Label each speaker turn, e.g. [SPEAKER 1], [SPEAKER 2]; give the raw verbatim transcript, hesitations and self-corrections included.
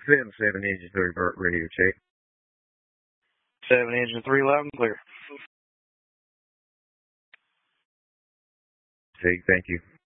[SPEAKER 1] F M, seven Engine three Burt radio check.
[SPEAKER 2] seven Engine three, loud and clear.
[SPEAKER 1] Sig, thank you.